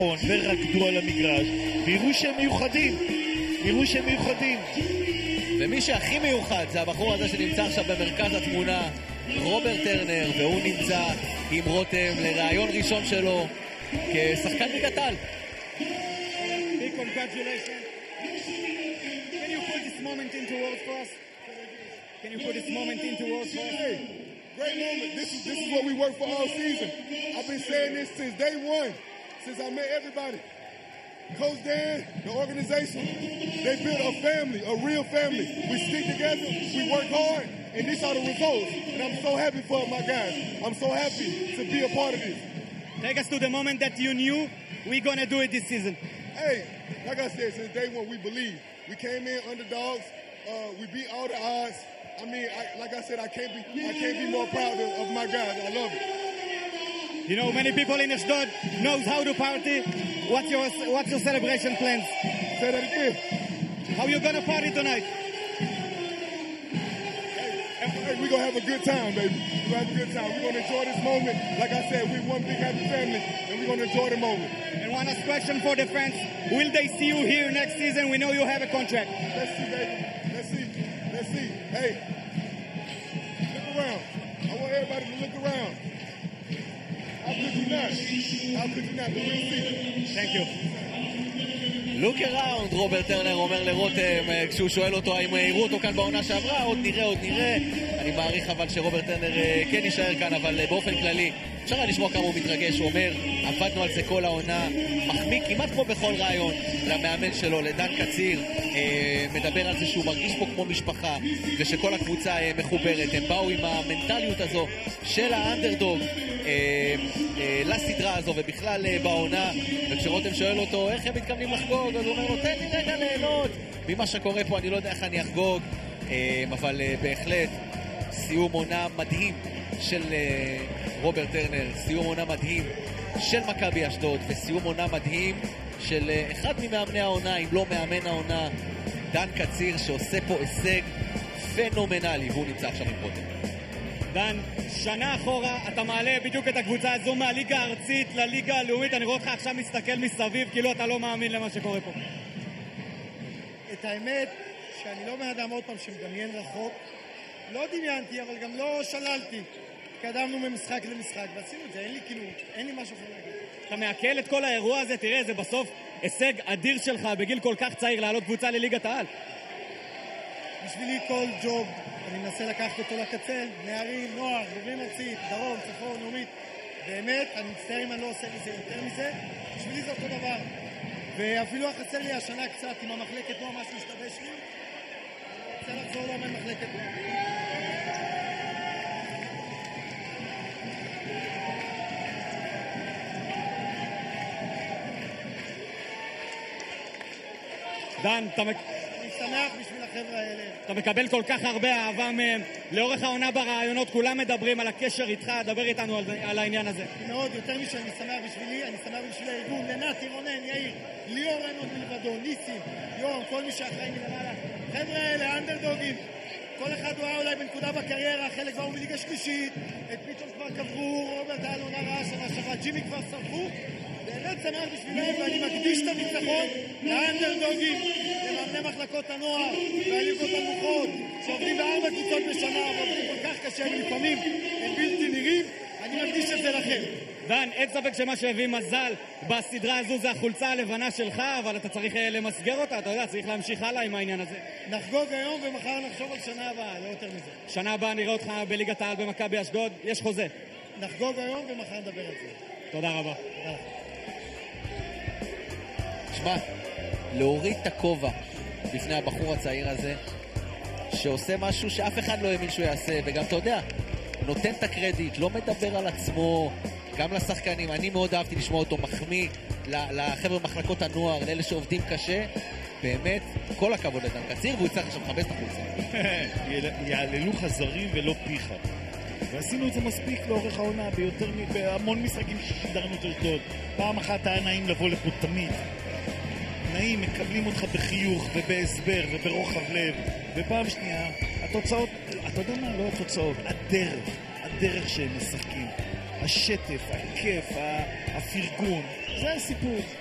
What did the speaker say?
ורקדו על המגרש, ויראו שהם מיוחדים. ומי שהכי מיוחד זה הבחור הזה שנמצא עכשיו במרכז התמונה, רוברט טרנר, והוא נמצא עם רותם לראיון ראשון שלו כשחקן ליגת העל. Big congratulations. Can you put this moment into words for us? Can you put this moment into words for us? Hey, great moment. This is what we worked for all season. I've been saying this since day one, since I met everybody. Coach Dan, the organization, they built a family, a real family. We stick together, we work hard, and these are the results. And I'm so happy for my guys. I'm so happy to be a part of this. Take us to the moment that you knew we're going to do it this season. Hey, like I said, since day one, we believe. We came in underdogs. We beat all the odds. I mean, like I said, I can't be more proud of my guys. I love it. You know, many people in Ashdod knows how to party. What's your celebration plans? Say that again. How you gonna party tonight? Hey, we're gonna have a good time, baby. We're gonna have a good time. We're gonna enjoy this moment. Like I said, we're one big happy family, and we're gonna enjoy the moment. And one last question for the fans. Will they see you here next season? We know you have a contract. Let's see, baby. Let's see. Hey, look around. I want everybody to look around. How could you not? But we'll see. Thank you. לוק אראונד, רוברט טרנר אומר לרותם כשהוא שואל אותו האם יראו אותו כאן בעונה שעברה, עוד נראה. אני מעריך אבל שרוברט טרנר כן יישאר כאן, אבל באופן כללי אפשר לשמוע כמה הוא מתרגש. הוא אומר, עבדנו על זה כל העונה, מחמיא כמעט כמו בכל רעיון למאמן שלו, לדן קציר, מדבר על זה שהוא מרגיש פה כמו משפחה ושכל הקבוצה מחוברת. הם באו עם המנטליות הזו של האנדרדוג לסדרה הזו ובכלל בעונה, וכשרותם שואל אותו איך הם מתכוונים לחגוג, אז הוא אומר לו, תן לי רגע ליהנות ממה שקורה פה, אני לא יודע איך אני אחגוג. אבל בהחלט סיום עונה מדהים של רוברט טרנר, סיום עונה מדהים של מכבי אשדוד, וסיום עונה מדהים של אחד ממאמני העונה, אם לא מאמן העונה, דן קציר, שעושה פה הישג פנומנלי, והוא נמצא עכשיו עם רותם. דן, שנה אחורה אתה מעלה בדיוק את הקבוצה הזו מהליגה הארצית לליגה הלאומית. אני רואה אותך עכשיו מסתכל מסביב כאילו אתה לא מאמין למה שקורה פה. את האמת שאני לא מאדם עוד פעם שמדמיין רחוק, לא דמיינתי אבל גם לא שללתי. קדמנו ממשחק למשחק ועשינו את זה, אין לי משהו אחר להגיד. אתה מעכל את כל האירוע הזה, תראה, זה בסוף הישג אדיר שלך בגיל כל כך צעיר לעלות קבוצה לליגת העל. בשבילי כל ג'וב אני מנסה לקחת אותו לקצה, נערים, נוער, בוגרים ארצית, דרום, צפון, לאומית. באמת, אני מצטער אם אני לא עושה מזה יותר מזה, בשבילי זה אותו דבר. ואפילו חסר לי השנה קצת עם המחלקת נוער, משהו השתבש לי. אני רוצה לחזור לו ממחלקת נוער. דן, אני שמח בשביל החבר'ה האלה. אתה מקבל כל כך הרבה אהבה מהם. לאורך העונה ברעיונות כולם מדברים על הקשר איתך, דבר איתנו על העניין הזה. מאוד, יותר משאני שמח בשבילי, אני שמח בשביל הארגון, לנתי, רונן, יאיר, ליאור אין עוד מלבדו, ניסים, יורם, כל מי שאחראי מלמעלה. חבר'ה האלה, אנדרדוגים, כל אחד הוא אולי בנקודה בקריירה, חלק כבר הוא מליגה שלישית, את פיצ'ון כבר קברו, רוברט היה לו עונה רעה שנה שעברה, ג'ימי כבר שרפו. באמת שמח בשבילם, ואני מקדיש את הניצחון לאנדרדוגים, למאמני מחלקות הנוער והליגות הנמוכות שעובדים ב4 קבוצות בשנה ועובדים כל כך קשה ולפעמים הם בלתי נראים. אני מקדיש את זה לכם. דן, אין ספק שמה שהביא מזל בסדרה הזו זה החולצה הלבנה שלך, אבל אתה צריך למסגר אותה, אתה יודע, צריך להמשיך הלאה עם העניין הזה. נחגוג היום ומחר נחשוב על שנה הבאה, לא יותר מזה. שנה הבאה נראה אותך בליגת העל במכבי אשדוד, יש חוזה. נחגוג היום ומחר נדבר על זה. תודה רבה. תשמע, להוריד את הכובע בפני הבחור הצעיר הזה שעושה משהו שאף אחד לא האמין שהוא יעשה, וגם אתה יודע, נותן את הקרדיט, לא מדבר על עצמו, גם לשחקנים. אני מאוד אהבתי לשמוע אותו מחמיא לחבר'ה מחלקות הנוער, לאלה שעובדים קשה. באמת, כל הכבוד לדן קציר, והוא יצטרך עכשיו לחפש את החולצה. יעללו חזרים ולא פיחה. ועשינו את זה מספיק לאורך העונה, בהמון משחקים ששידרנו את אשדוד. פעם אחת היה נעים לבוא לפה תמיד. נעים, מקבלים אותך בחיוך ובהסבר וברוחב לב. ופעם שנייה, התוצאות, אתה יודע מה? לא התוצאות, הדרך שהם משחקים. השטף, הכיף, הפרגון, זה הסיפור.